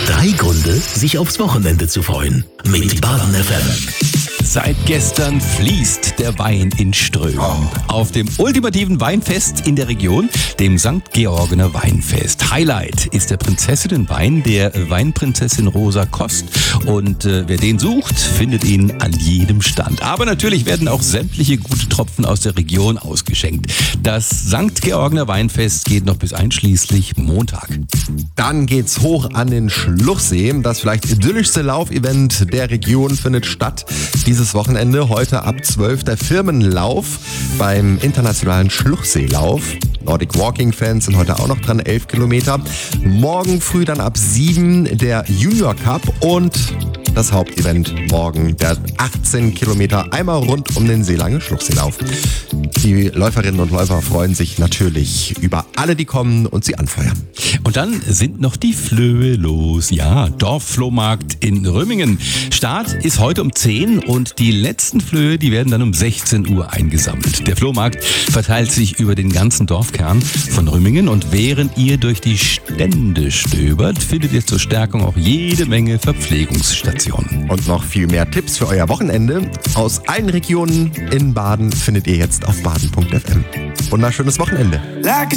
3 Gründe, sich aufs Wochenende zu freuen. Mit Baden FM. Seit gestern fließt der Wein in Strömen. Auf dem ultimativen Weinfest in der Region, dem St. Georgener Weinfest. Highlight ist der Prinzessinnenwein der Weinprinzessin Rosa Kost. Und wer den sucht, findet ihn an jedem Stand. Aber natürlich werden auch sämtliche gute Tropfen aus der Region ausgeschenkt. Das St. Georgener Weinfest geht noch bis einschließlich Montag. Dann geht's hoch an den Schluchsee. Das vielleicht idyllischste Laufevent der Region findet statt dieses Wochenende. Heute ab 12 der Firmenlauf beim internationalen Schluchseelauf. Nordic Walking Fans sind heute auch noch dran, 11 Kilometer. Morgen früh dann ab 7 der Junior Cup und das Hauptevent morgen, der 18 Kilometer einmal rund um den Seelange Schluchseelauf. Die Läuferinnen und Läufer freuen sich natürlich über alle, die kommen und sie anfeuern. Und dann sind noch die Flöhe los. Ja, Dorfflohmarkt in Rümmingen. Start ist heute um 10 und die letzten Flöhe, die werden dann um 16 Uhr eingesammelt. Der Flohmarkt verteilt sich über den ganzen Dorfkern von Rümmingen und während ihr durch die Stände stöbert, findet ihr zur Stärkung auch jede Menge Verpflegungsstationen. Und noch viel mehr Tipps für euer Wochenende aus allen Regionen in Baden findet ihr jetzt auf baden.fm. Wunderschönes Wochenende. Like a